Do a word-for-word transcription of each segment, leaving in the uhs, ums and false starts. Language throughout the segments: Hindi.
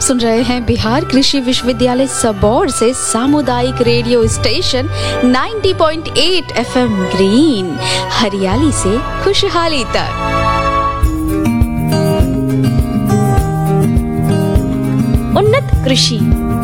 सुन रहे हैं बिहार कृषि विश्वविद्यालय सबौर से सामुदायिक रेडियो स्टेशन नब्बे पॉइंट आठ एफएम ग्रीन, हरियाली से खुशहाली तक। उन्नत कृषि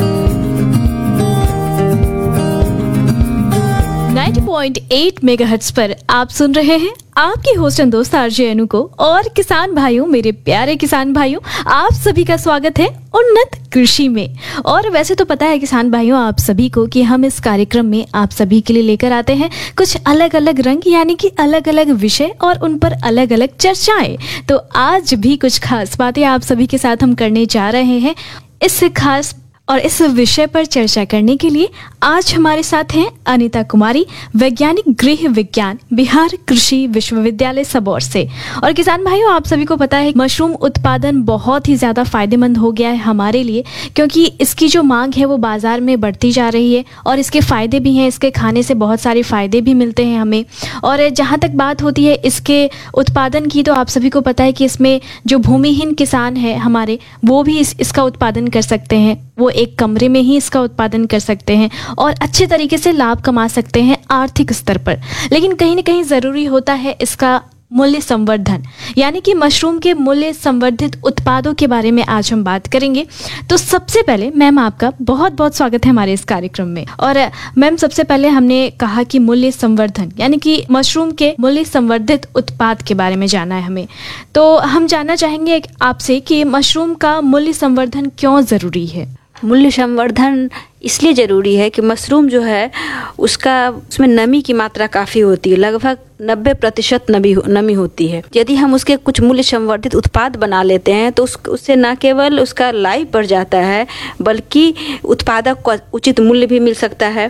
नब्बे पॉइंट आठ मेगाहर्ट्ज पर आप सुन रहे हैं आपकी होस्ट एंड दोस्त आरजे अनु को। और किसान भाइयों, मेरे प्यारे किसान भाइयों, आप सभी का स्वागत है उन्नत कृषि में। और वैसे तो पता है किसान भाइयों आप सभी को कि हम इस कार्यक्रम में आप सभी के लिए लेकर आते हैं कुछ अलग अलग रंग, यानी कि अलग अलग विषय और उन पर अलग अलग चर्चाएं। तो आज भी कुछ खास बातें आप सभी के साथ हम करने जा रहे हैं। इस खास और इस विषय पर चर्चा करने के लिए आज हमारे साथ हैं अनीता कुमारी, वैज्ञानिक गृह विज्ञान, बिहार कृषि विश्वविद्यालय सबौर से। और किसान भाइयों आप सभी को पता है मशरूम उत्पादन बहुत ही ज़्यादा फायदेमंद हो गया है हमारे लिए, क्योंकि इसकी जो मांग है वो बाज़ार में बढ़ती जा रही है और इसके फ़ायदे भी हैं। इसके खाने से बहुत सारे फ़ायदे भी मिलते हैं हमें। और जहाँ तक बात होती है इसके उत्पादन की, तो आप सभी को पता है कि इसमें जो भूमिहीन किसान है हमारे, वो भी इस, इसका उत्पादन कर सकते हैं। वो एक कमरे में ही इसका उत्पादन कर सकते हैं और अच्छे तरीके से लाभ कमा सकते हैं आर्थिक स्तर पर। लेकिन कहीं ना कहीं ज़रूरी होता है इसका मूल्य संवर्धन, यानी कि मशरूम के मूल्य संवर्धित उत्पादों के बारे में आज हम बात करेंगे। तो सबसे पहले मैम आपका बहुत बहुत स्वागत है हमारे इस कार्यक्रम में। और मैम सबसे पहले हमने कहा कि मूल्य संवर्धन, यानी कि मशरूम के मूल्य संवर्धित उत्पाद के बारे में जाना है हमें। तो हम जानना चाहेंगे आपसे कि मशरूम का मूल्य संवर्धन क्यों ज़रूरी है। मूल्य संवर्धन इसलिए ज़रूरी है कि मशरूम जो है उसका उसमें नमी की मात्रा काफ़ी होती है, लगभग नब्बे प्रतिशत नमी नमी होती है। यदि हम उसके कुछ मूल्य संवर्धित उत्पाद बना लेते हैं तो उस उससे न केवल उसका लाइफ बढ़ जाता है, बल्कि उत्पादक को उचित मूल्य भी मिल सकता है।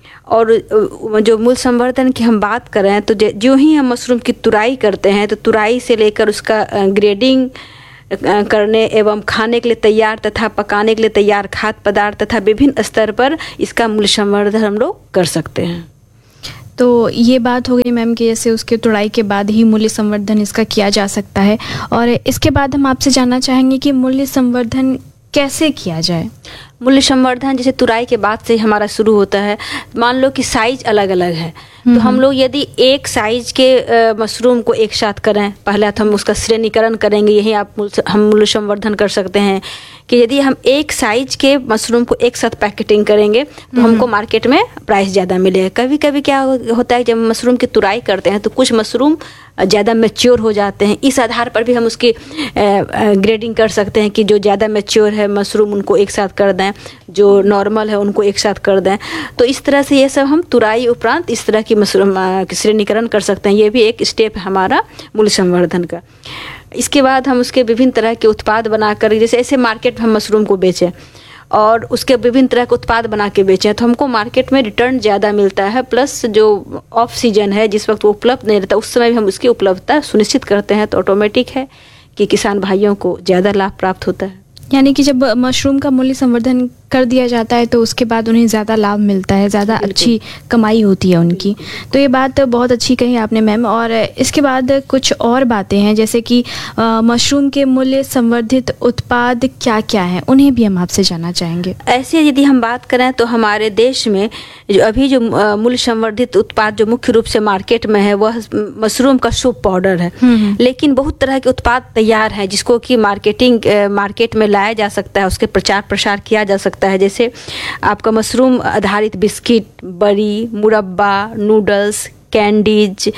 और जो मूल्य संवर्धन की हम बात करें तो जो ही हम मशरूम की तुराई करते हैं तो तुराई से लेकर उसका ग्रेडिंग करने एवं खाने के लिए तैयार तथा पकाने के लिए तैयार खाद्य पदार्थ तथा विभिन्न स्तर पर इसका मूल्य संवर्धन हम लोग कर सकते हैं। तो ये बात हो गई मैम कि जैसे उसके तुड़ाई के बाद ही मूल्य संवर्धन इसका किया जा सकता है। और इसके बाद हम आपसे जानना चाहेंगे कि मूल्य संवर्धन कैसे किया जाए। मूल्य संवर्धन जैसे तुराई के बाद से हमारा शुरू होता है। मान लो कि साइज अलग अलग है तो हम लोग यदि एक साइज के मशरूम को एक साथ करें, पहले तो हम उसका श्रेणीकरण करेंगे, यही आप हम मूल्य संवर्धन कर सकते हैं कि यदि हम एक साइज के मशरूम को एक साथ पैकेटिंग करेंगे तो हमको मार्केट में प्राइस ज़्यादा मिलेगा। कभी कभी क्या होता है जब मशरूम की तुराई करते हैं तो कुछ मशरूम ज़्यादा मैच्योर हो जाते हैं। इस आधार पर भी हम उसकी ग्रेडिंग कर सकते हैं कि जो ज़्यादा मैच्योर है मशरूम उनको एक साथ कर दें, जो नॉर्मल है उनको एक साथ कर दें। तो इस तरह से ये सब हम तुराई उपरांत इस तरह की मशरूम श्रेणीकरण कर सकते हैं। ये भी एक स्टेप है हमारा मूल्य संवर्धन का। इसके बाद हम उसके विभिन्न तरह के उत्पाद बनाकर, जैसे ऐसे मार्केट में हम मशरूम को बेचें और उसके विभिन्न तरह के उत्पाद बना के बेचें तो हमको मार्केट में रिटर्न ज़्यादा मिलता है। प्लस जो ऑफ सीजन है जिस वक्त वो उपलब्ध नहीं रहता उस समय भी हम उसकी उपलब्धता सुनिश्चित करते हैं तो ऑटोमेटिक है कि किसान भाइयों को ज़्यादा लाभ प्राप्त होता है। यानी कि जब मशरूम का मूल्य संवर्धन कर दिया जाता है तो उसके बाद उन्हें ज़्यादा लाभ मिलता है, ज़्यादा अच्छी कमाई होती है उनकी। तो ये बात बहुत अच्छी कही आपने मैम। और इसके बाद कुछ और बातें हैं जैसे कि आ, मशरूम के मूल्य संवर्धित उत्पाद क्या क्या हैं, उन्हें भी हम आपसे जानना चाहेंगे। ऐसे यदि हम बात करें तो हमारे देश में जो अभी जो मूल्य संवर्धित उत्पाद जो मुख्य रूप से मार्केट में है वह मशरूम का सूप पाउडर है। लेकिन बहुत तरह के उत्पाद तैयार हैं जिसको कि मार्केटिंग मार्केट में लाया जा सकता है, उसके प्रचार प्रसार किया जा सकता है। जैसे आपका मशरूम आधारित बिस्किट, बड़ी, मुरब्बा, नूडल्स, कैंडीज,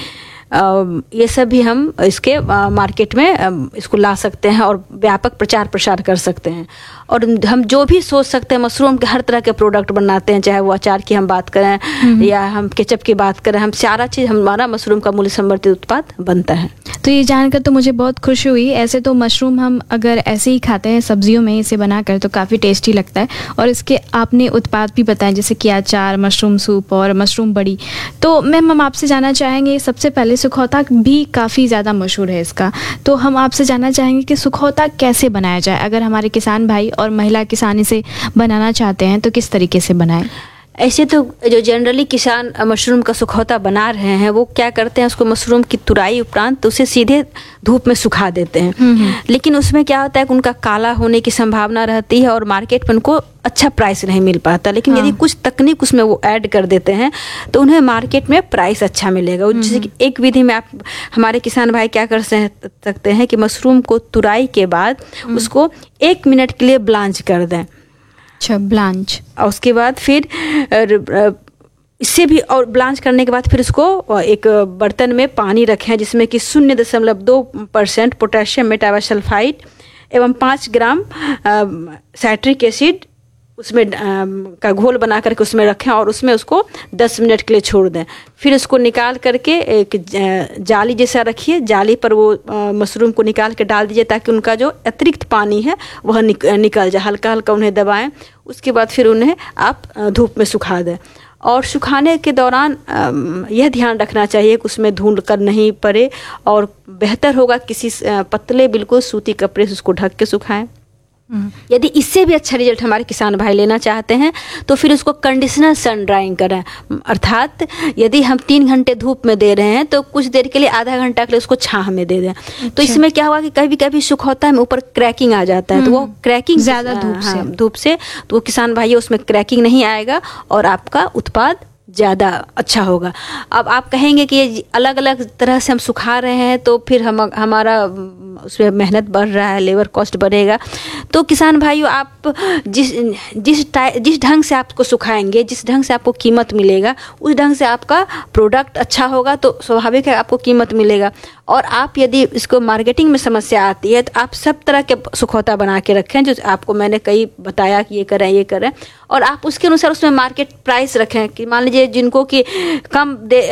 ये सब भी हम इसके मार्केट में इसको ला सकते हैं और व्यापक प्रचार प्रसार कर सकते हैं। और हम जो भी सोच सकते हैं मशरूम के हर तरह के प्रोडक्ट बनाते हैं, चाहे वो अचार की हम बात करें या हम केचप की बात करें, हम सारा चीज़ हमारा मशरूम का मूल्य संवर्धित उत्पाद बनता है। तो ये जानकर तो मुझे बहुत खुशी हुई। ऐसे तो मशरूम हम अगर ऐसे ही खाते हैं सब्जियों में इसे बनाकर तो काफ़ी टेस्टी लगता है। और इसके आपने उत्पाद भी बताएं जैसे कि अचार, मशरूम सूप और मशरूम बड़ी। तो मैम हम आपसे जानना चाहेंगे, सबसे पहले सुखौता भी काफ़ी ज़्यादा मशहूर है इसका, तो हम आपसे जानना चाहेंगे कि सुखौता कैसे बनाया जाए। अगर हमारे किसान भाई और महिला किसान इसे बनाना चाहते हैं तो किस तरीके से बनाएं। ऐसे तो जो जनरली किसान मशरूम का सुखौता बना रहे हैं वो क्या करते हैं, उसको मशरूम की तुराई उपरांत तो उसे सीधे धूप में सुखा देते हैं। लेकिन उसमें क्या होता है कि उनका काला होने की संभावना रहती है और मार्केट में उनको अच्छा प्राइस नहीं मिल पाता। लेकिन हाँ। यदि कुछ तकनीक उसमें वो ऐड कर देते हैं तो उन्हें मार्केट में प्राइस अच्छा मिलेगा। जैसे कि एक विधि में आप हमारे किसान भाई क्या कर सकते हैं कि मशरूम को तुराई के बाद उसको एक मिनट के लिए ब्लांच कर दें। अच्छा, ब्लांच। और उसके बाद फिर इससे भी और ब्लांच करने के बाद फिर उसको एक बर्तन में पानी रखें जिसमें कि शून्य दशमलव दो परसेंट पोटेशियम मेटावासल्फाइड एवं पाँच ग्राम साइट्रिक एसिड उसमें का घोल बना करके उसमें रखें और उसमें उसको दस मिनट के लिए छोड़ दें। फिर उसको निकाल करके एक जाली जैसा रखिए, जाली पर वो मशरूम को निकाल के डाल दीजिए ताकि उनका जो अतिरिक्त पानी है वह निक, निकल जाए। हल्का हल्का उन्हें दबाएं। उसके बाद फिर उन्हें आप धूप में सुखा दें। और सुखाने के दौरान यह ध्यान रखना चाहिए कि उसमें धूल कर नहीं पड़े और बेहतर होगा किसी पतले बिल्कुल सूती कपड़े से उसको ढक के सुखाएं। यदि इससे भी अच्छा रिजल्ट हमारे किसान भाई लेना चाहते हैं तो फिर उसको कंडीशनल सन ड्राइंग करें। अर्थात यदि हम तीन घंटे धूप में दे रहे हैं तो कुछ देर के लिए आधा घंटा के लिए उसको छाह में दे दें। अच्छा। तो इसमें क्या हुआ कि कभी कभी सुखौता में ऊपर क्रैकिंग आ जाता है तो वो क्रैकिंग ज़्यादा धूप से धूप से तो वो किसान भाई उसमें क्रैकिंग नहीं आएगा और आपका उत्पाद ज़्यादा अच्छा होगा। अब आप कहेंगे कि ये अलग अलग तरह से हम सुखा रहे हैं तो फिर हम हमारा उसमें मेहनत बढ़ रहा है, लेबर कॉस्ट बढ़ेगा। तो किसान भाइयों, आप जिस जिस जिस ढंग से आपको सुखाएंगे, जिस ढंग से आपको कीमत मिलेगा, उस ढंग से आपका प्रोडक्ट अच्छा होगा तो स्वाभाविक है आपको कीमत मिलेगा। और आप यदि इसको मार्केटिंग में समस्या आती है तो आप सब तरह के सुखौता बना के रखें जो आपको मैंने कई बताया कि ये करें ये करें और आप उसके अनुसार उसमें मार्केट प्राइस रखें कि मान लीजिए जिनको कि कम दे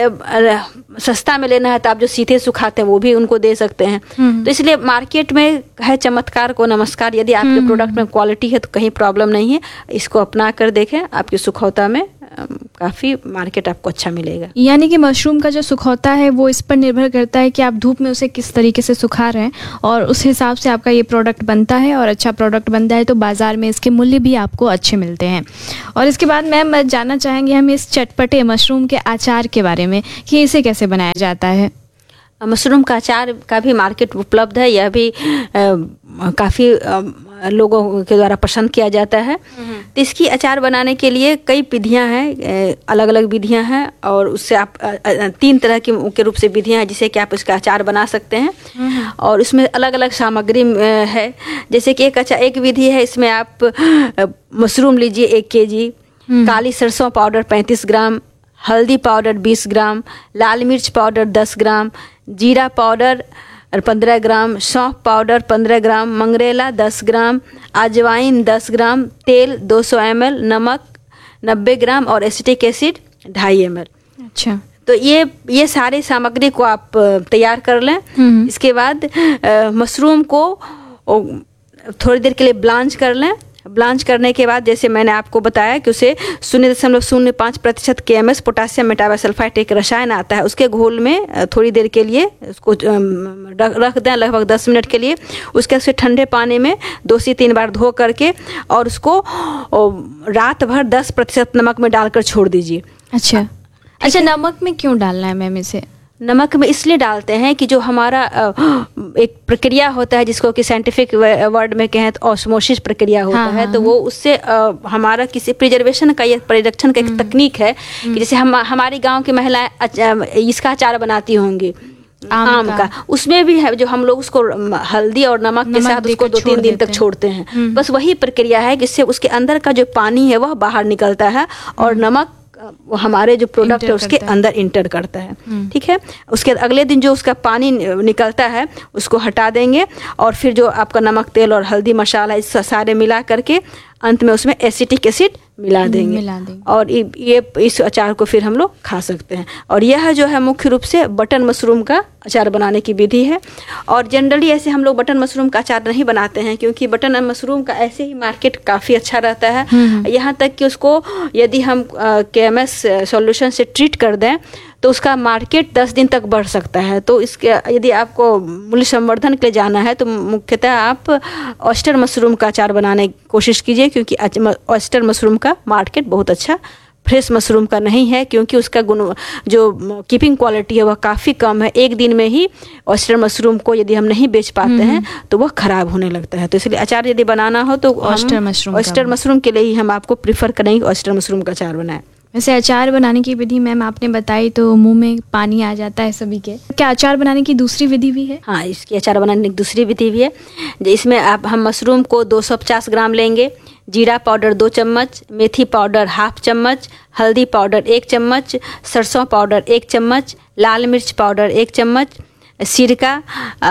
सस्ता में लेना है तो आप जो सीधे सुखाते हैं वो भी उनको दे सकते हैं। तो इसलिए मार्केट में है चमत्कार को नमस्कार। यदि आपके प्रोडक्ट में क्वालिटी है तो कहीं प्रॉब्लम नहीं है, इसको अपना कर देखें, आपके सुखौता में काफ़ी मार्केट आपको अच्छा मिलेगा। यानी कि मशरूम का जो सुखौता है वो इस पर निर्भर करता है कि आप धूप में उसे किस तरीके से सुखा रहे हैं और उस हिसाब से आपका ये प्रोडक्ट बनता है और अच्छा प्रोडक्ट बनता है तो बाज़ार में इसके मूल्य भी आपको अच्छे मिलते हैं। और इसके बाद मैम जानना चाहेंगे हम इस चटपटे मशरूम के अचार के बारे में कि इसे कैसे बनाया जाता है। मशरूम का अचार का भी मार्केट उपलब्ध है, यह भी काफ़ी लोगों के द्वारा पसंद किया जाता है। तो इसकी अचार बनाने के लिए कई विधियां हैं, अलग अलग विधियां हैं और उससे आप तीन तरह की के रूप से विधियां हैं जिससे कि आप इसका अचार बना सकते हैं और उसमें अलग अलग सामग्री है। जैसे कि एक अचार एक विधि है, इसमें आप मशरूम लीजिए एक के जी, काली सरसों पाउडर पैंतीस ग्राम, हल्दी पाउडर बीस ग्राम, लाल मिर्च पाउडर दस ग्राम, जीरा पाउडर पंद्रह ग्राम, सौंफ पाउडर पंद्रह ग्राम, मंगरेला दस ग्राम, अजवाइन दस ग्राम, तेल दो सौ एम एल, नमक नब्बे ग्राम और एसिटिक एसिड ढाई एम एल। अच्छा, तो ये ये सारे सामग्री को आप तैयार कर लें। इसके बाद आ, मशरूम को थोड़ी देर के लिए ब्लांच कर लें। ब्लांच करने के बाद जैसे मैंने आपको बताया कि उसे शून्य दशमलव शून्य पाँच प्रतिशत के एम एस पोटासियम मेटावासल्फाइड एक रसायन आता है, उसके घोल में थोड़ी देर के लिए उसको रख दें, लगभग दस मिनट के लिए। उसके उसे ठंडे पानी में दो से तीन बार धो करके और उसको रात भर दस प्रतिशत नमक में डालकर छोड़ दीजिए। अच्छा अच्छा, नमक में क्यों डालना है मैम इसे? नमक में इसलिए डालते हैं कि जो हमारा एक प्रक्रिया होता है जिसको कि साइंटिफिक वर्ड में कहें तो ऑस्मोसिस प्रक्रिया होता हाँ, है हाँ, तो वो उससे हमारा किसी प्रिजर्वेशन का या परिरक्षण का एक तकनीक है कि जैसे हम हमारी गांव की महिलाएं इसका अचार बनाती होंगी आम, आम का।, का उसमें भी है जो हम लोग उसको हल्दी और नमक, नमक के साथ उसको दो तीन दिन तक छोड़ते हैं। बस वही प्रक्रिया है जिससे उसके अंदर का जो पानी है वह बाहर निकलता है और नमक वो हमारे जो प्रोडक्ट है उसके अंदर इंटर करता है। ठीक है, उसके अगले दिन जो उसका पानी निकलता है उसको हटा देंगे और फिर जो आपका नमक, तेल और हल्दी मसाला इस सारे मिला करके अंत में उसमें एसिटिक एसिड मिला देंगे, मिला देंगे। और ये इस अचार को फिर हम लोग खा सकते हैं। और यह जो है मुख्य रूप से बटन मशरूम का अचार बनाने की विधि है। और जनरली ऐसे हम लोग बटन मशरूम का अचार नहीं बनाते हैं क्योंकि बटन मशरूम का ऐसे ही मार्केट काफ़ी अच्छा रहता है, यहाँ तक कि उसको यदि हम के एम एस सॉल्यूशन से ट्रीट कर दें तो उसका मार्केट दस दिन तक बढ़ सकता है। तो इसके यदि आपको मूल्य संवर्धन के लिए जाना है तो मुख्यतः आप ऑयस्टर मशरूम का अचार बनाने की कोशिश कीजिए क्योंकि ऑयस्टर मशरूम का मार्केट बहुत अच्छा फ्रेश मशरूम का नहीं है, क्योंकि उसका गुण जो कीपिंग क्वालिटी है वह काफ़ी कम है। एक दिन में ही ऑयस्टर मशरूम को यदि हम नहीं बेच पाते हैं तो वह ख़राब होने लगता है। तो इसलिए अचार यदि बनाना हो तो ऑयस्टर मशरूम ऑयस्टर मशरूम के लिए ही हम आपको प्रीफर करेंगे ऑयस्टर मशरूम का अचार बनाएं। वैसे अचार बनाने की विधि मैम आपने बताई तो मुंह में पानी आ जाता है सभी के। क्या अचार बनाने की दूसरी विधि भी है? हाँ, इसकी अचार बनाने की दूसरी विधि भी है। इसमें आप हम मशरूम को दो सौ पचास ग्राम लेंगे, जीरा पाउडर दो चम्मच, मेथी पाउडर हाफ चम्मच, हल्दी पाउडर एक चम्मच, सरसों पाउडर एक चम्मच, लाल मिर्च पाउडर एक चम्मच, सिरका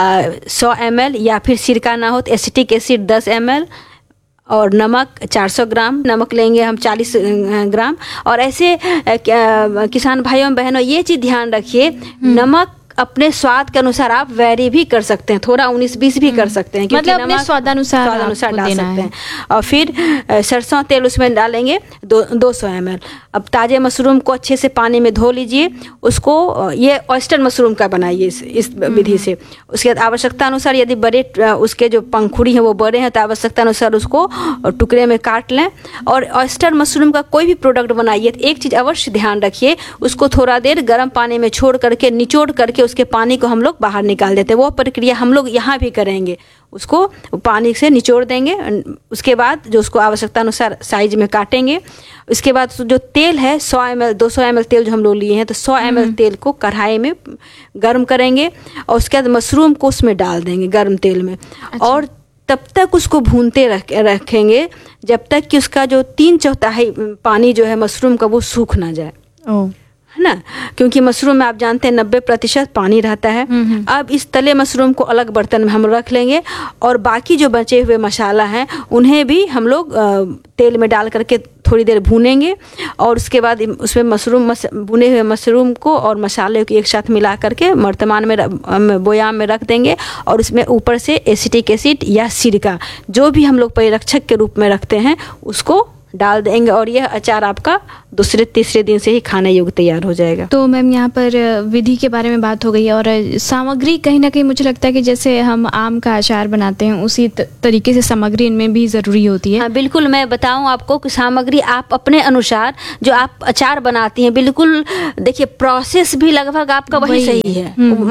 सौ एम एल या फिर सिरका ना हो तो एसिटिक एसिड दस एम एल, और नमक चार सौ ग्राम नमक लेंगे हम चालीस ग्राम। और ऐसे किसान भाइयों बहनों ये चीज़ ध्यान रखिए, नमक अपने स्वाद के अनुसार आप वेरी भी कर सकते हैं, थोड़ा उन्नीस बीस भी कर सकते हैं, मतलब अपने स्वादानुसार स्वादानुसार डाल सकते हैं। और फिर सरसों तेल उसमें डालेंगे दो दो सौ एम एल। अब ताज़े मशरूम को अच्छे से पानी में धो लीजिए, उसको ये ऑयस्टर मशरूम का बनाइए इस, इस विधि से। उसके बाद आवश्यकता अनुसार यदि बड़े उसके जो पंखुड़ी हैं वो बड़े हैं तो आवश्यकता अनुसार उसको टुकड़े में काट लें। और ऑयस्टर मशरूम का कोई भी प्रोडक्ट बनाइए तो एक चीज़ अवश्य ध्यान रखिए, उसको थोड़ा देर गर्म पानी में छोड़ करके निचोड़ करके उसके पानी को हम लोग बाहर निकाल देते हैं। वो प्रक्रिया हम लोग यहाँ भी करेंगे, उसको पानी से निचोड़ देंगे। उसके बाद जो उसको आवश्यकता अनुसार साइज में काटेंगे। उसके बाद जो तेल है सौ एम एल दो सौ एम एल तेल जो हम लोग लिए हैं तो सौ एम एल तेल को कढ़ाई में गर्म करेंगे और उसके बाद मशरूम को उसमें डाल देंगे गर्म तेल में। अच्छा। और तब तक उसको भूनते रख रखेंगे जब तक कि उसका जो तीन चौथाई पानी जो है मशरूम का वो सूख ना जाए, है ना, क्योंकि मशरूम में आप जानते हैं नब्बे प्रतिशत पानी रहता है। अब इस तले मशरूम को अलग बर्तन में हम रख लेंगे और बाकी जो बचे हुए मसाला हैं उन्हें भी हम लोग तेल में डाल करके थोड़ी देर भूनेंगे। और उसके बाद उसमें मशरूम मस, भुने हुए मशरूम को और मसाले को एक साथ मिला करके वर्तमान में बोयाम में रख देंगे और उसमें ऊपर से एसिटिक एसिड या सिरका जो भी हम लोग परिरक्षक के रूप में रखते हैं उसको डाल देंगे और यह अचार आपका दूसरे तीसरे दिन से ही खाने योग्य तैयार हो जाएगा। तो मैम यहाँ पर विधि के बारे में बात हो गई और सामग्री कहीं ना कहीं मुझे लगता है कि जैसे हम आम का अचार बनाते हैं उसी तरीके से सामग्री इनमें भी ज़रूरी होती है। हाँ बिल्कुल, मैं बताऊँ आपको कि सामग्री आप अपने अनुसार जो आप अचार बनाती हैं बिल्कुल देखिए प्रोसेस भी लगभग आपका वही सही है,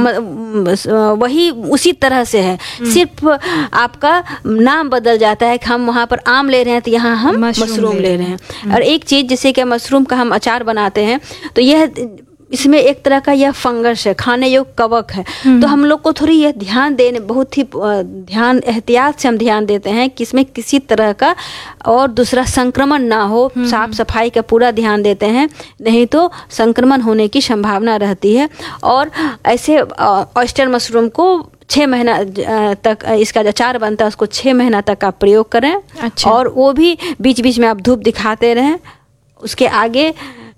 वही उसी तरह से है, सिर्फ आपका नाम बदल जाता है कि हम वहाँ पर आम ले रहे हैं तो यहाँ हम मशरूम ले रहे हैं। और एक चीज़ जैसे कि मशरूम का हम अचार बनाते हैं तो यह इसमें एक तरह का यह फंगस है, खाने योग्य कवक है। तो हम लोग को थोड़ी यह ध्यान देने बहुत ही ध्यान एहतियात से हम ध्यान देते हैं कि इसमें किसी तरह का और दूसरा संक्रमण ना हो, साफ सफाई का पूरा ध्यान देते हैं, नहीं तो संक्रमण होने की संभावना रहती है। और ऐसे ऑयस्टर मशरूम को छः महीना तक इसका जो अचार बनता है उसको छः महीना तक आप प्रयोग करें। अच्छा। और वो भी बीच बीच में आप धूप दिखाते रहें, उसके आगे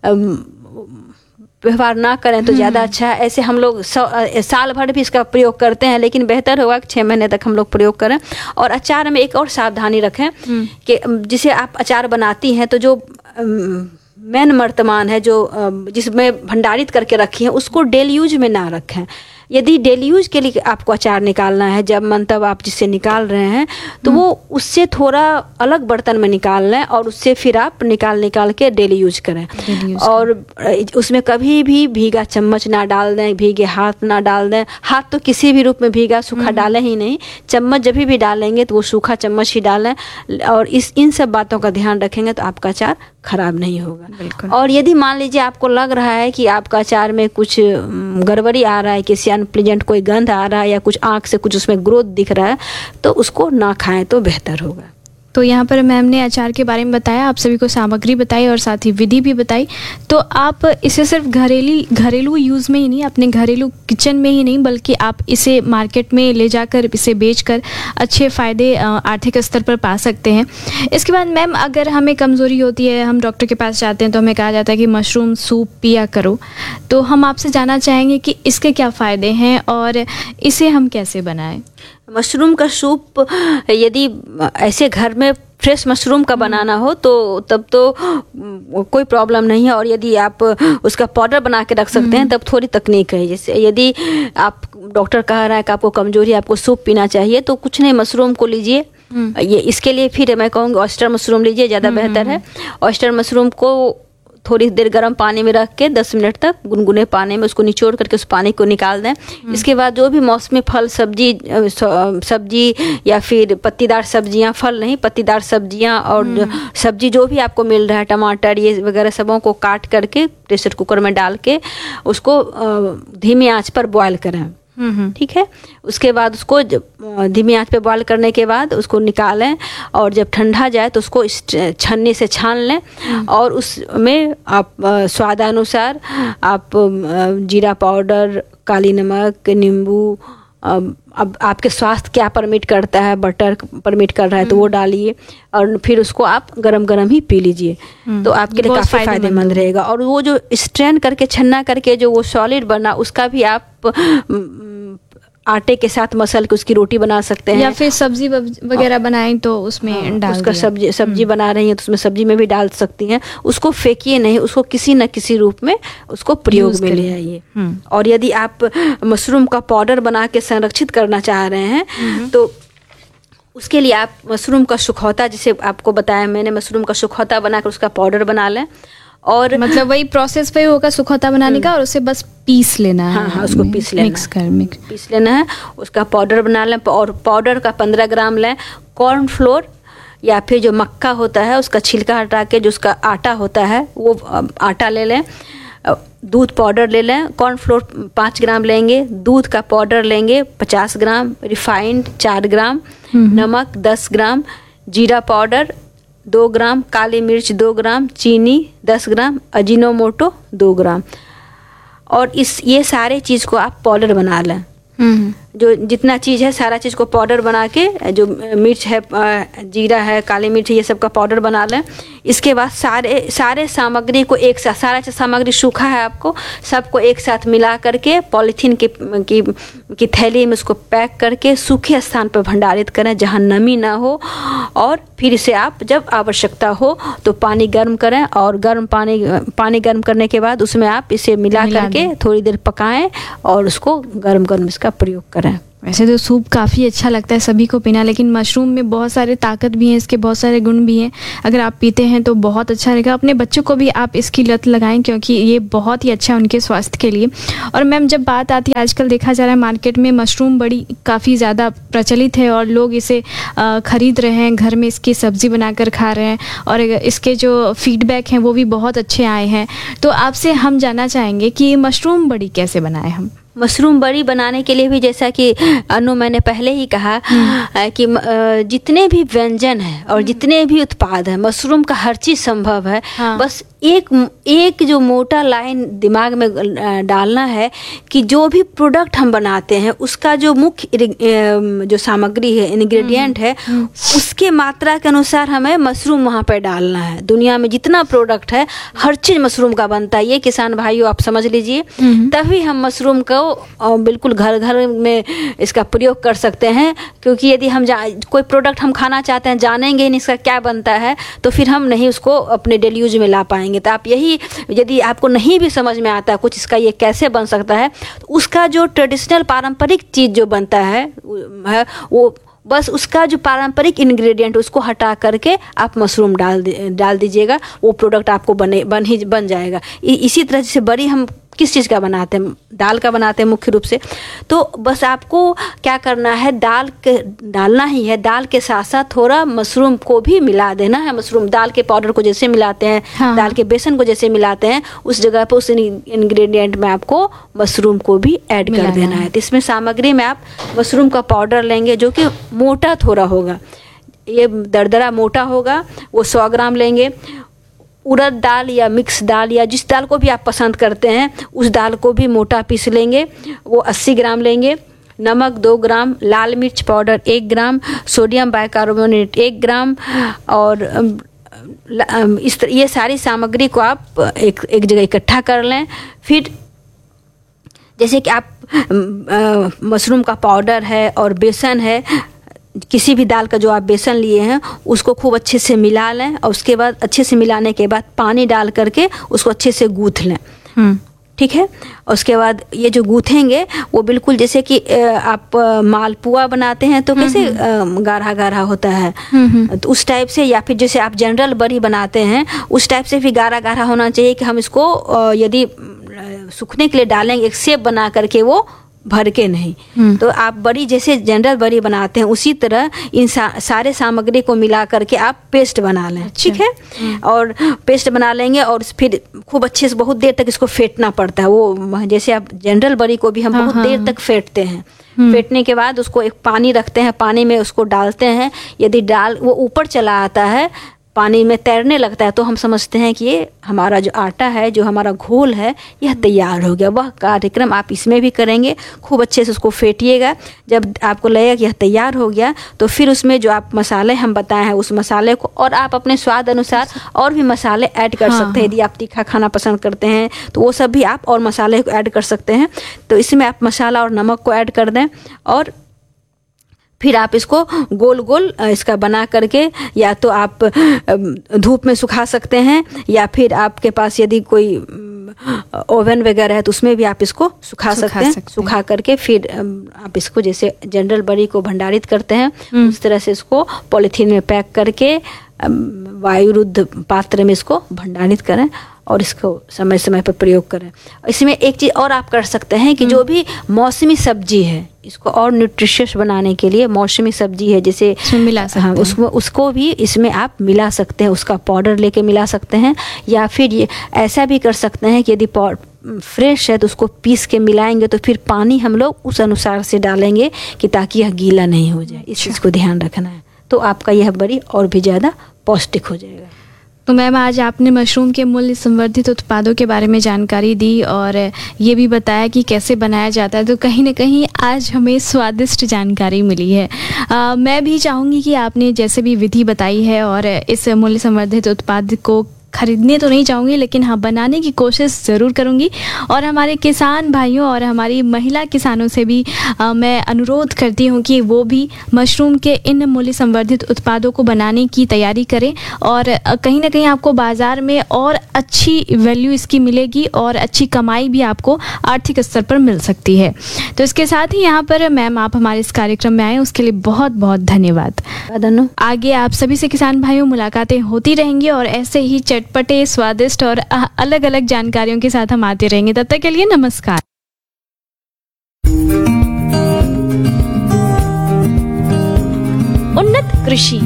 व्यवहार ना करें तो ज़्यादा अच्छा है। ऐसे हम लोग साल भर भी इसका प्रयोग करते हैं, लेकिन बेहतर होगा कि छः महीने तक हम लोग प्रयोग करें। और अचार में एक और सावधानी रखें कि जिसे आप अचार बनाती हैं तो जो मेन वर्तमान है जो जिसमें भंडारित करके रखी है उसको डेली यूज में ना रखें। यदि डेली यूज के लिए आपको अचार निकालना है, जब मन तब आप जिससे निकाल रहे हैं तो वो उससे थोड़ा अलग बर्तन में निकाल लें और उससे फिर आप निकाल निकाल के डेली यूज करें। यूज और उसमें कभी भी भीगा चम्मच ना डाल दें, भीगे हाथ ना डाल दें। हाथ तो किसी भी रूप में भीगा सूखा डालें ही नहीं, चम्मच जब भी डालेंगे तो वो सूखा चम्मच ही डालें। और इस इन सब बातों का ध्यान रखेंगे तो आपका अचार खराब नहीं होगा। और यदि मान लीजिए आपको लग रहा है कि आपका अचार में कुछ गड़बड़ी आ रहा है, किसी अनप्लीजेंट कोई गंध आ रहा है या कुछ आँख से कुछ उसमें ग्रोथ दिख रहा है तो उसको ना खाएं तो बेहतर होगा। तो यहाँ पर मैम ने अचार के बारे में बताया, आप सभी को सामग्री बताई और साथ ही विधि भी बताई। तो आप इसे सिर्फ घरेली घरेलू यूज़ में ही नहीं, अपने घरेलू किचन में ही नहीं, बल्कि आप इसे मार्केट में ले जाकर इसे बेचकर अच्छे फ़ायदे आर्थिक स्तर पर पा सकते हैं। इसके बाद मैम अगर हमें कमज़ोरी होती है, हम डॉक्टर के पास जाते हैं तो हमें कहा जाता है कि मशरूम सूप पिया करो, तो हम आपसे जानना चाहेंगे कि इसके क्या फ़ायदे हैं और इसे हम कैसे बनाएं। मशरूम का सूप यदि ऐसे घर में फ्रेश मशरूम का बनाना हो तो तब तो कोई प्रॉब्लम नहीं है। और यदि आप उसका पाउडर बना के रख सकते हैं तब थोड़ी तकनीक है। जैसे यदि आप डॉक्टर कह रहा है कि आपको कमजोरी, आपको सूप पीना चाहिए, तो कुछ नहीं, मशरूम को लीजिए। ये इसके लिए फिर मैं कहूँगी ऑयस्टर मशरूम लीजिए, ज़्यादा बेहतर है। ऑयस्टर मशरूम को थोड़ी देर गर्म पानी में रख के दस मिनट तक गुनगुने पानी में उसको निचोड़ करके उस पानी को निकाल दें। इसके बाद जो भी मौसमी फल, सब्जी सब्जी या फिर पत्तीदार सब्जियां, फल नहीं पत्तीदार सब्जियां और सब्जी जो भी आपको मिल रहा है, टमाटर ये वगैरह सबों को काट करके प्रेशर कुकर में डाल के उसको धीमी आंच पर बॉयल करें। ठीक है। उसके बाद उसको धीमी आंच पे बॉयल करने के बाद उसको निकालें और जब ठंडा जाए तो उसको छन्नी से छान लें और उसमें आप स्वादानुसार आप जीरा पाउडर, काली नमक, नींबू, अब आपके स्वास्थ्य क्या परमिट करता है, बटर परमिट कर रहा है तो वो डालिए और फिर उसको आप गरम गरम ही पी लीजिए तो आपके लिए काफ़ी फायदेमंद रहेगा। और वो जो स्ट्रेन करके छन्ना करके जो वो सॉलिड बना उसका भी आप आटे के साथ मसल के उसकी रोटी बना सकते हैं या फिर सब्जी वगैरह बनाएं तो उसमें हाँ, डाल उसका सब्जी सब्जी बना रही हैं तो उसमें सब्जी में भी डाल सकती हैं। उसको फेंकिए नहीं, उसको किसी न किसी रूप में उसको प्रयोग में ले आइए। और यदि आप मशरूम का पाउडर बना के संरक्षित करना चाह रहे हैं तो उसके लिए आप मशरूम का सुखौता, जिसे आपको बताया मैंने, मशरूम का सुखौता बनाकर उसका पाउडर बना लें। और मतलब वही प्रोसेस पे होगा सुखौता बनाने का और उसे बस पीस लेना है। हाँ हाँ उसको पीस लेना मिक्स कर मिक्स पीस लेना है, उसका पाउडर बना लें। और पाउडर का पंद्रह ग्राम लें। कॉर्न फ्लोर या फिर जो मक्का होता है उसका छिलका हटा के जो उसका आटा होता है वो आटा ले लें। दूध पाउडर ले लें। कॉर्न फ्लोर पाँच ग्राम लेंगे, दूध का पाउडर लेंगे पचास ग्राम, रिफाइंड चार ग्राम, नमक दस ग्राम, जीरा पाउडर दो ग्राम, काली मिर्च दो ग्राम, चीनी दस ग्राम, अजीनोमोटो दो ग्राम। और इस ये सारे चीज़ को आप पाउडर बना लें। जो जितना चीज़ है सारा चीज़ को पाउडर बना के, जो मिर्च है, जीरा है, काली मिर्च है, ये सब का पाउडर बना लें। इसके बाद सारे सारे सामग्री को एक साथ, सारा सामग्री सूखा है आपको, सबको एक साथ मिला करके पॉलीथीन की की, की थैली में उसको पैक करके सूखे स्थान पर भंडारित करें जहाँ नमी ना हो। और फिर इसे आप जब आवश्यकता हो तो पानी गर्म करें और गर्म पानी पानी गर्म करने के बाद उसमें आप इसे मिला, मिला करके थोड़ी देर पकाएं और उसको गर्म गर्म इसका प्रयोग करें। वैसे तो सूप काफ़ी अच्छा लगता है सभी को पीना, लेकिन मशरूम में बहुत सारे ताकत भी हैं, इसके बहुत सारे गुण भी हैं। अगर आप पीते हैं तो बहुत अच्छा रहेगा। अपने बच्चों को भी आप इसकी लत लगाएं क्योंकि ये बहुत ही अच्छा है उनके स्वास्थ्य के लिए। और मैम जब बात आती है, आजकल देखा जा रहा है मार्केट में मशरूम बड़ी काफ़ी ज़्यादा प्रचलित है और लोग इसे ख़रीद रहे हैं, घर में इसकी सब्ज़ी बनाकर खा रहे हैं और इसके जो फीडबैक हैं वो भी बहुत अच्छे आए हैं। तो आपसे हम जानना चाहेंगे कि मशरूम बड़ी कैसे बनाएं हम? मशरूम बड़ी बनाने के लिए भी जैसा कि अनु मैंने पहले ही कहा कि जितने भी व्यंजन है और जितने भी उत्पाद है मशरूम का हर चीज़ संभव है। हाँ। बस एक एक जो मोटा लाइन दिमाग में डालना है कि जो भी प्रोडक्ट हम बनाते हैं उसका जो मुख्य जो सामग्री है, इंग्रेडिएंट है, उसके मात्रा के अनुसार हमें मशरूम वहाँ पर डालना है। दुनिया में जितना प्रोडक्ट है हर चीज़ मशरूम का बनता है, ये किसान भाइयों आप समझ लीजिए। तभी हम मशरूम को बिल्कुल घर घर में इसका प्रयोग कर सकते हैं। क्योंकि यदि हम कोई प्रोडक्ट हम खाना चाहते हैं, जानेंगे नहीं इसका क्या बनता है, तो फिर हम नहीं उसको अपने डेली यूज में ला पाएंगे। तो आप यही, यदि आपको नहीं भी समझ में आता है कुछ इसका ये कैसे बन सकता है, तो उसका जो ट्रेडिशनल पारंपरिक चीज़ जो बनता है वो बस उसका जो पारंपरिक इंग्रेडिएंट उसको हटा करके आप मशरूम डाल डाल दीजिएगा, वो प्रोडक्ट आपको बने बन ही बन जाएगा। इसी तरह जैसे बड़ी हम किस चीज़ का बनाते हैं, दाल का बनाते हैं मुख्य रूप से। तो बस आपको क्या करना है, दाल के डालना ही है, दाल के साथ साथ थोड़ा मशरूम को भी मिला देना है। मशरूम दाल के पाउडर को जैसे मिलाते हैं, हाँ। दाल के बेसन को जैसे मिलाते हैं, उस जगह पर उस इंग्रेडिएंट में आपको मशरूम को भी ऐड कर देना है। तो इसमें सामग्री में आप मशरूम का पाउडर लेंगे जो कि मोटा थोड़ा होगा, ये दरदरा मोटा होगा, वो सौ ग्राम लेंगे। उड़द दाल या मिक्स दाल या जिस दाल को भी आप पसंद करते हैं उस दाल को भी मोटा पीस लेंगे, वो अस्सी ग्राम लेंगे। नमक दो ग्राम, लाल मिर्च पाउडर एक ग्राम, सोडियम बाइकार्बोनेट एक ग्राम। और इस ये सारी सामग्री को आप एक एक जगह इकट्ठा कर लें। फिर जैसे कि आप मशरूम का पाउडर है और बेसन है, किसी भी दाल का जो आप बेसन लिए हैं उसको खूब अच्छे से मिला लें और उसके बाद अच्छे से मिलाने के बाद पानी डाल करके उसको अच्छे से गूँथ लें। ठीक है। उसके बाद ये जो गूँथेंगे वो बिल्कुल जैसे कि आप मालपुआ बनाते हैं तो कैसे गाढ़ा गाढ़ा होता है, तो उस टाइप से, या फिर जैसे आप जनरल बड़ी बनाते हैं उस टाइप से भी गाढ़ा गाढ़ा होना चाहिए कि हम इसको यदि सूखने के लिए डालेंगे एक शेप बना करके वो भर के नहीं। तो आप बड़ी जैसे जनरल बड़ी बनाते हैं उसी तरह इन सा, सारे सामग्री को मिला करके आप पेस्ट बना लें। अच्छा। ठीक है। और पेस्ट बना लेंगे और फिर खूब अच्छे से बहुत देर तक इसको फेंटना पड़ता है। वो जैसे आप जनरल बड़ी को भी हम हाँ, बहुत हाँ, देर तक फेंटते हैं। फेंटने के बाद उसको एक पानी रखते हैं, पानी में उसको डालते हैं। यदि डाल वो ऊपर चला आता है, पानी में तैरने लगता है, तो हम समझते हैं कि ये हमारा जो आटा है, जो हमारा घोल है, यह तैयार हो गया। वह कार्यक्रम आप इसमें भी करेंगे। खूब अच्छे से उसको फेंटिएगा। जब आपको लगेगा कि यह तैयार हो गया तो फिर उसमें जो आप मसाले हम बताए हैं उस मसाले को, और आप अपने स्वाद अनुसार और भी मसाले ऐड कर हाँ, सकते हैं। यदि आप तीखा खाना पसंद करते हैं तो वो सब भी आप और मसाले को ऐड कर सकते हैं। तो इसमें आप मसाला और नमक को ऐड कर दें और फिर आप इसको गोल गोल इसका बना करके या तो आप धूप में सुखा सकते हैं, या फिर आपके पास यदि कोई ओवन वगैरह है तो उसमें भी आप इसको सुखा, सुखा सकते हैं। सकते सुखा करके फिर आप इसको जैसे जनरल बड़ी को भंडारित करते हैं उस तरह से इसको पॉलीथीन में पैक करके वायुरुद्ध पात्र में इसको भंडारित करें और इसको समय समय पर प्रयोग करें। इसमें एक चीज़ और आप कर सकते हैं कि जो भी मौसमी सब्जी है इसको और न्यूट्रिशियस बनाने के लिए मौसमी सब्जी है जैसे मिला सकते हाँ, उसको उसको भी इसमें आप मिला सकते हैं। उसका पाउडर लेके मिला सकते हैं, या फिर ये ऐसा भी कर सकते हैं कि यदि फ्रेश है तो उसको पीस के मिलाएंगे तो फिर पानी हम लोग उस अनुसार से डालेंगे कि ताकि यह गीला नहीं हो जाए। इस चीज़ को ध्यान रखना है, तो आपका यह बड़ी और भी ज़्यादा पौष्टिक हो जाएगा। तो मैम आज आपने मशरूम के मूल्य संवर्धित उत्पादों के बारे में जानकारी दी और ये भी बताया कि कैसे बनाया जाता है, तो कहीं ना कहीं आज हमें स्वादिष्ट जानकारी मिली है। आ, मैं भी चाहूँगी कि आपने जैसे भी विधि बताई है और इस मूल्य संवर्धित उत्पाद को खरीदने तो नहीं चाहूँगी, लेकिन हाँ बनाने की कोशिश ज़रूर करूँगी। और हमारे किसान भाइयों और हमारी महिला किसानों से भी आ, मैं अनुरोध करती हूँ कि वो भी मशरूम के इन मूल्य संवर्धित उत्पादों को बनाने की तैयारी करें और कहीं ना कहीं आपको बाज़ार में और अच्छी वैल्यू इसकी मिलेगी और अच्छी कमाई भी आपको आर्थिक स्तर पर मिल सकती है। तो इसके साथ ही यहाँ पर मैम आप हमारे इस कार्यक्रम में आए, उसके लिए बहुत बहुत धन्यवाद। आगे आप सभी से किसान भाइयों मुलाकातें होती रहेंगी और ऐसे ही चटपटे, स्वादिष्ट और अलग अलग जानकारियों के साथ हम आते रहेंगे। तब तक के लिए नमस्कार। उन्नत कृषि।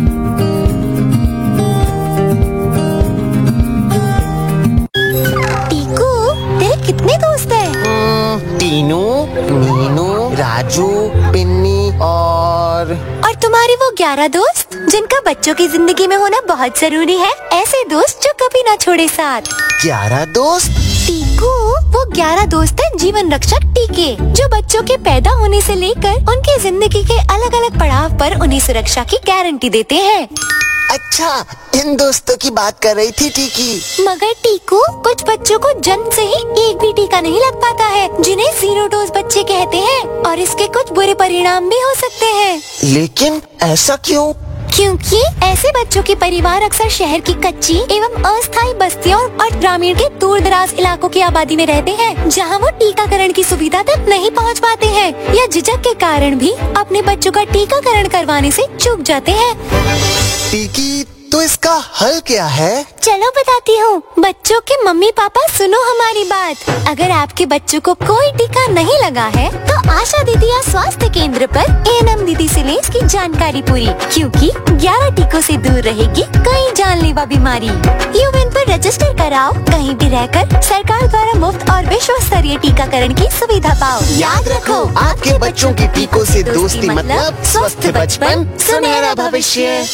टीकू, तेरे कितने दोस्त हैं? टीनू, मीनू, राजू, पिन्नी और और तुम्हारे वो ग्यारह दोस्त जिनका बच्चों की जिंदगी में होना बहुत जरूरी है, ऐसे दोस्त जो कभी ना छोड़े साथ। ग्यारह दोस्त? टीकू, वो ग्यारह दोस्त हैं जीवन रक्षक टीके, जो बच्चों के पैदा होने से लेकर उनके जिंदगी के अलग अलग पड़ाव पर उन्हें सुरक्षा की गारंटी देते हैं। अच्छा, इन दोस्तों की बात कर रही थी टीकी। मगर टीकू, कुछ बच्चों को जन्म से ही एक भी टीका नहीं लग पाता है, जिन्हें जीरो डोज बच्चे कहते हैं, और इसके कुछ बुरे परिणाम भी हो सकते हैं। लेकिन ऐसा क्यों? क्योंकि ऐसे बच्चों के परिवार अक्सर शहर की कच्ची एवं अस्थायी बस्तियों और ग्रामीण के दूर दराज इलाकों की आबादी में रहते हैं, जहां वो टीकाकरण की सुविधा तक नहीं पहुंच पाते हैं, या झिझक के कारण भी अपने बच्चों का टीकाकरण करवाने से चूक जाते हैं। टीकी, तो इसका हल क्या है? चलो बताती हूँ। बच्चों के मम्मी पापा सुनो हमारी बात। अगर आपके बच्चों को कोई टीका नहीं लगा है तो आशा दीदी या स्वास्थ्य केंद्र पर एएनएम दीदी से ले इसकी जानकारी पूरी, क्योंकि ग्यारह टीकों से दूर रहेगी कई जानलेवा बीमारी। यूएन पर रजिस्टर कराओ, कहीं भी रहकर सरकार द्वारा मुफ्त और विश्व स्तरीय टीकाकरण की सुविधा पाओ। याद रखो, आपके बच्चों की टीकों से दोस्ती मतलब स्वस्थ बचपन, सुनहरा भविष्य।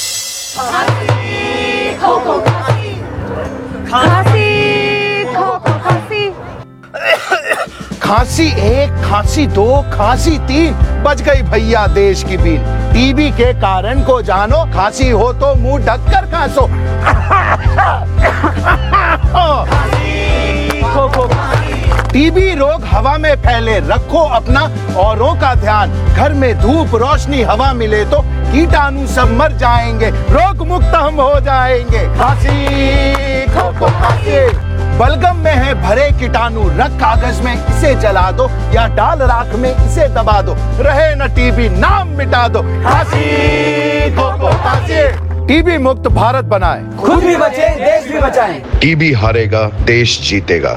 खांसी खो खो खांसी, खांसी खो खो खांसी, खांसी एक, खांसी दो, खांसी तीन, बच गई भैया देश की बीन। टीबी के कारण को जानो, खांसी हो तो मुंह ढककर खांसो। खांसी खो खो खांसी। टीबी रोग हवा में फैले, रखो अपना औरों का ध्यान। घर में धूप रोशनी हवा मिले तो कीटाणु सब मर जाएंगे, रोग मुक्त हम हो जाएंगे। खांसी खो खो खांसी। बलगम में है भरे कीटाणु, रख कागज में इसे जला दो या डाल राख में इसे दबा दो, रहे न टीबी नाम मिटा दो। खांसी को को खांसी। टीबी मुक्त भारत बनाए, खुद भी बचे देश भी बचाएं। टीबी हारेगा देश जीतेगा।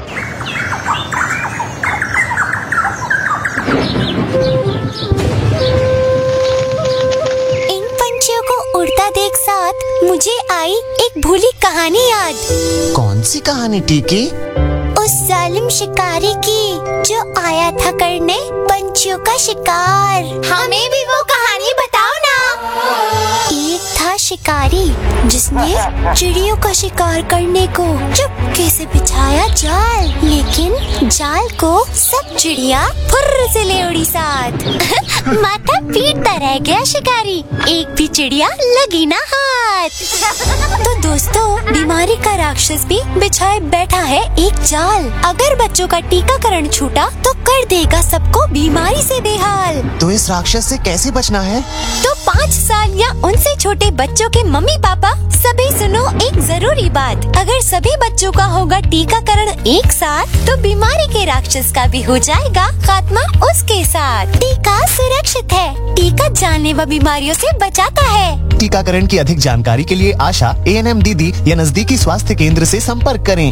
इन पंछियों को उड़ता देख साथ मुझे आई एक भूली कहानी याद। कौन सी कहानी टीकी? उस जालिम शिकारी की जो आया था करने पंछियों का शिकार। हमें भी वो कहानी बताओ ना। एक था शिकारी जिसने चिड़ियों का शिकार करने को चुपके से बिछाया जाल, लेकिन जाल को सब चिड़िया फुर्र से ले उड़ी साथ। माथा पीटता रह गया शिकारी, एक भी चिड़िया लगी ना हाथ। तो दोस्तों, बीमारी का राक्षस भी बिछाए बैठा है एक जाल। अगर बच्चों का टीकाकरण छूटा तो कर देगा सबको बीमारी से बेहाल। तो इस राक्षस से कैसे बचना है? तो पाँच साल या उनसे छोटे बच्चों के मम्मी पापा सभी सुनो एक जरूरी बात। अगर सभी बच्चों का होगा टीकाकरण एक साथ तो बीमारी के राक्षस का भी हो जाएगा खात्मा उसके साथ। टीका सुरक्षित है, टीका जानलेवा बीमारियों से बचाता है। टीकाकरण की अधिक जानकारी के लिए आशा, ए एन एम दीदी या नजदीकी स्वास्थ्य केंद्र से संपर्क करें।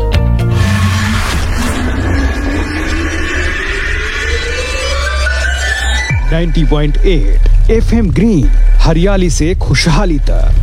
नब्बे पॉइंट आठ एफ एम ग्रीन, हरियाली से खुशहाली तक।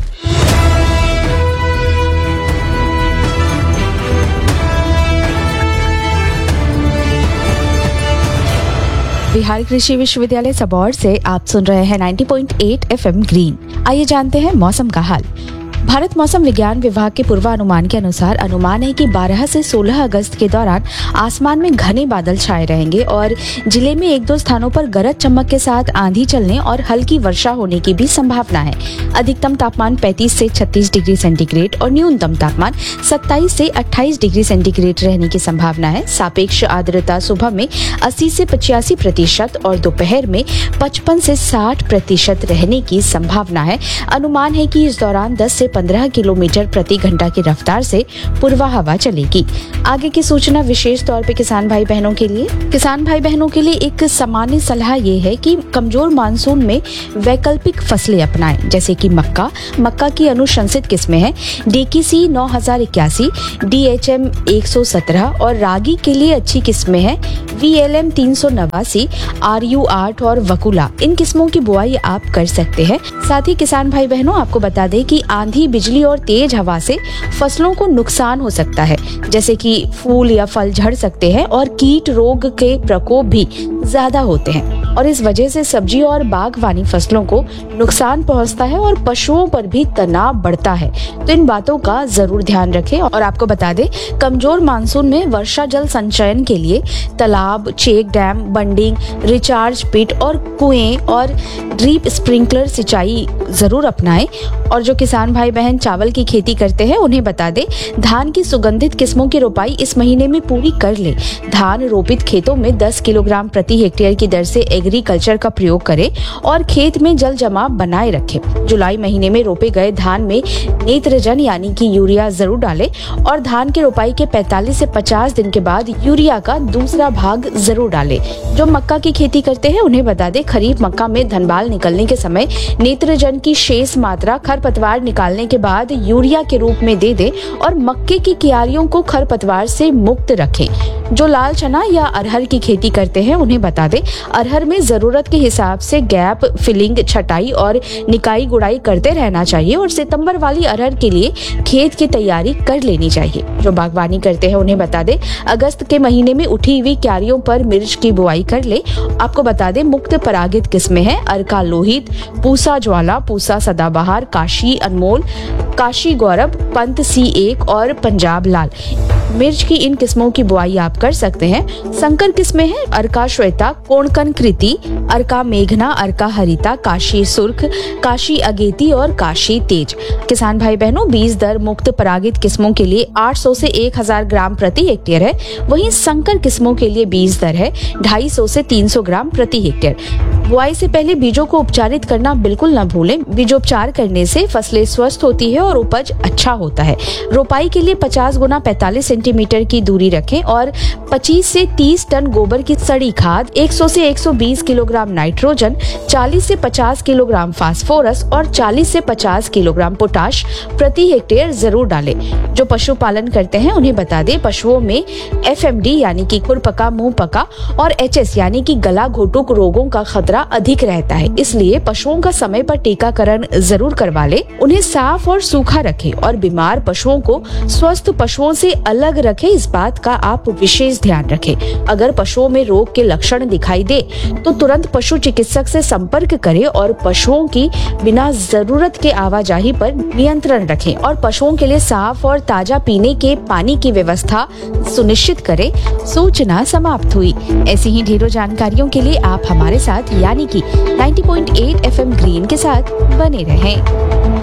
बिहार कृषि विश्वविद्यालय सबौर से आप सुन रहे हैं नब्बे पॉइंट आठ एफएम ग्रीन। आइए जानते हैं मौसम का हाल। भारत मौसम विज्ञान विभाग के पूर्वानुमान के अनुसार अनुमान है कि बारह से सोलह अगस्त के दौरान आसमान में घने बादल छाए रहेंगे और जिले में एक दो स्थानों पर गरज चमक के साथ आंधी चलने और हल्की वर्षा होने की भी संभावना है। अधिकतम तापमान पैंतीस से छत्तीस डिग्री सेंटीग्रेड और न्यूनतम तापमान सत्ताईस से अट्ठाईस डिग्री सेंटीग्रेड रहने की संभावना है। सापेक्ष आर्द्रता सुबह में अस्सी से पचासी प्रतिशत और दोपहर में पचपन से साठ प्रतिशत रहने की संभावना है। अनुमान है कि इस दौरान दस से पंद्रह किलोमीटर प्रति घंटा की रफ्तार से पूर्वा हवा चलेगी। आगे की सूचना विशेष तौर पे किसान भाई बहनों के लिए किसान भाई बहनों के लिए एक सामान्य सलाह ये है कि कमजोर मानसून में वैकल्पिक फसलें अपनाएं, जैसे कि मक्का मक्का की अनुशंसित किस्में हैं डीकेसी नौ हजार इक्यासी, डीएचएम एक सौ सत्रह और रागी के लिए अच्छी किस्में हैं वीएलएम तीन सौ नवासी, आरयू आठ और वकुला। इन किस्मों की बुआई आप कर सकते हैं। साथ ही किसान भाई बहनों आपको बता दें कि आंधी बिजली और तेज हवा से फसलों को नुकसान हो सकता है, जैसे कि फूल या फल झड़ सकते हैं और कीट रोग के प्रकोप भी ज्यादा होते हैं और इस वजह से सब्जी और बागवानी फसलों को नुकसान पहुंचता है और पशुओं पर भी तनाव बढ़ता है। तो इन बातों का जरूर ध्यान रखें। और आपको बता दें, कमजोर मानसून में वर्षा जल संचयन के लिए तालाब, check dam, bunding, recharge pit और कुएं और ड्रीप स्प्रिंकलर सिंचाई जरूर अपनाएं। और जो किसान भाई बहन चावल की खेती करते हैं उन्हें बता दें, धान की सुगंधित किस्मों की रोपाई इस महीने में पूरी कर ले। धान रोपित खेतों में दस किलोग्राम प्रति हेक्टेयर की दर से एग्रीकल्चर का प्रयोग करें और खेत में जल जमाव बनाए रखें। जुलाई महीने में रोपे गए धान में नेत्रजन यानी कि यूरिया जरूर डालें और धान की रोपाई के पैंतालीस से पचास दिन के बाद यूरिया का दूसरा भाग जरूर डालें। जो मक्का की खेती करते हैं उन्हें बता दें, खरीफ मक्का में धनबाल निकलने के समय नेत्रजन की शेष मात्रा खरपतवार निकालने के बाद यूरिया के रूप में दे दें और मक्के की क्यारियों को खरपतवार से मुक्त रखें। जो लाल चना या अरहर की खेती करते हैं उन्हें बता दें, अरहर में जरूरत के हिसाब से गैप फिलिंग, छटाई और निकाई गुड़ाई करते रहना चाहिए और सितंबर वाली अरहर के लिए खेत की तैयारी कर लेनी चाहिए। जो बागवानी करते हैं उन्हें बता दें, अगस्त के महीने में उठी हुई क्यारियों पर मिर्च की बुआई कर ले। आपको बता दें, मुक्त परागित किस्में हैं अर्का लोहित, पूसा ज्वाला, पूसा सदाबहार, काशी अनमोल, काशी गौरव, पंत सी एक और पंजाब लाल। मिर्च की इन किस्मों की बुआई आप कर सकते हैं। संकर किस्में हैं अर्का श्वेता, कोणकन कृति, अर्का मेघना, अर्का हरिता, काशी सुर्ख, काशी अगेती और काशी तेज। किसान भाई बहनों, बीज दर मुक्त परागित किस्मों के लिए आठ सौ से एक हज़ार ग्राम प्रति हेक्टेयर है, वहीं संकर किस्मों के लिए बीज दर है ढाई सौ से तीन सौ ग्राम प्रति हेक्टेयर। बुआई से पहले बीजों को उपचारित करना बिल्कुल न भूलें। बीजोपचार करने से फसलें स्वस्थ होती है और उपज अच्छा होता है। रोपाई के लिए पचास गुना पैंतालीस सेंटीमीटर की दूरी रखें और पच्चीस से तीस टन गोबर की सड़ी खाद, सौ से एक सौ बीस किलोग्राम नाइट्रोजन, चालीस से पचास किलोग्राम फास्फोरस और चालीस से पचास किलोग्राम पोटाश प्रति हेक्टेयर जरूर डालें। जो पशुपालन करते हैं उन्हें बता दें, पशुओं में एफ एम डी यानी कि खुरपका, मुंह पका और एच एस यानी कि गला घोटुक रोगों का खतरा अधिक रहता है, इसलिए पशुओं का समय पर टीकाकरण जरूर करवा ले। उन्हें साफ और सूखा रखें और बीमार पशुओं को स्वस्थ पशुओं से अलग रखें, इस बात का आप विशेष ध्यान रखें। अगर पशुओं में रोग के लक्षण दिखाई दे तो तुरंत पशु चिकित्सक से संपर्क करें और पशुओं की बिना जरूरत के आवाजाही पर नियंत्रण रखें और पशुओं के लिए साफ और ताजा पीने के पानी की व्यवस्था सुनिश्चित करें। सूचना समाप्त हुई। ऐसी ही ढेरों जानकारियों के लिए आप हमारे साथ यानी कि नब्बे पॉइंट आठ एफ एम ग्रीन के साथ बने रहें।